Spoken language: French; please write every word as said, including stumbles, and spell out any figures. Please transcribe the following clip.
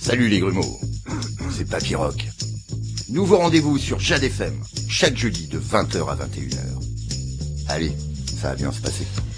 Salut les grumeaux, c'est Papy Rock. Nouveau rendez-vous sur Jade F M, chaque jeudi de vingt heures à vingt et une heures. Allez, ça va bien se passer.